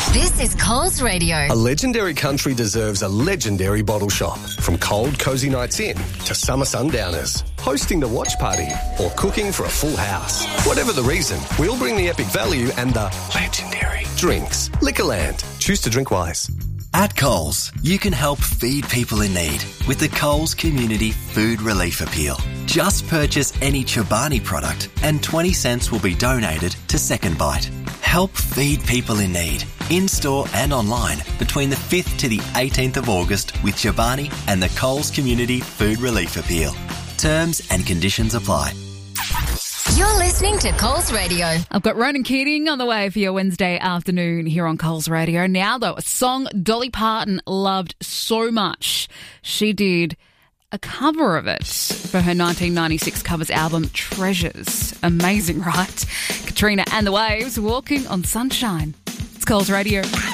This is Coles Radio. A legendary country deserves a legendary bottle shop. From cold, cosy nights in to summer sundowners, hosting the watch party or cooking for a full house. Whatever the reason, we'll bring the epic value and the legendary drinks. Liquorland. Choose to drink wise. At Coles, you can help feed people in need with the Coles Community Food Relief Appeal. Just purchase any Chobani product and 20 cents will be donated to Second Bite. Help feed people in need, in-store and online, between the 5th to the 18th of August with Chobani and the Coles Community Food Relief Appeal. Terms and conditions apply. You're listening to Coles Radio. I've got Ronan Keating on the way for your Wednesday afternoon here on Coles Radio. Now, though, a song Dolly Parton loved so much, she did a cover of it for her 1996 covers album Treasures. Amazing, right? Katrina and the Waves, Walking on Sunshine. It's Coles Radio.